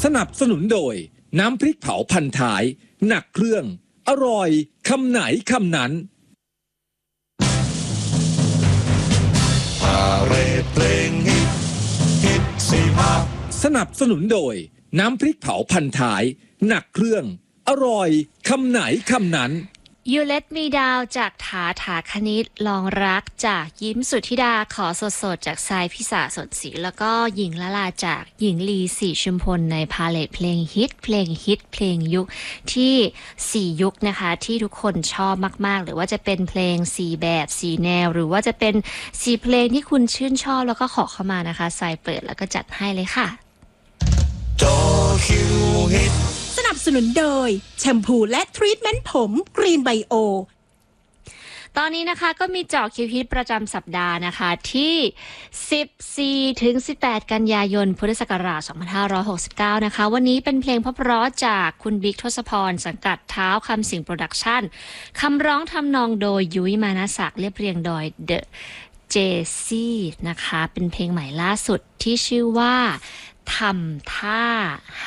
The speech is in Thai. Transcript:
สนับสนุนโดยน้ำพริกเผาพันท้ายหนักเครื่องอร่อยคำไหนคำนั้นพาเรดเพลงฮิตสีภาพสนับสนุนโดยน้ำพริกเผาพันท้ายหนักเครื่องอร่อยคำไหนคำนั้น You Let Me Down จากถาคณิตลองรักจากยิ้มสุทธิดาขอสดจากทรายพิสาสดศรีแล้วก็หญิงละลาจากหญิงลีศรีชุมพลในพาเลทเพลงฮิตเพลงยุคที่4ยุคนะคะที่ทุกคนชอบมากๆหรือว่าจะเป็นเพลง4แบบ4แนวหรือว่าจะเป็น4เพลงที่คุณชื่นชอบแล้วก็ขอเข้ามานะคะทรายเปิดแล้วก็จัดให้เลยค่ะจอคิวฮิตสนับสนุนโดยแชมพูและทรีทเมนต์ผมกรีนไบโอตอนนี้นะคะก็มีเจาะคิวฮิตประจำสัปดาห์นะคะที่14ถึง18กันยายนพุทธศักราช2569นะคะวันนี้เป็นเพลงเพราะๆจากคุณบิ๊กทศพรสังกัดเท้าคำสิงโปรดักชั่นคำร้องทำนองโดยยุ้ยมานะศักดิ์เรียบเรียงโดยเดอะเจซี่นะคะเป็นเพลงใหม่ล่าสุดที่ชื่อว่าทำท่า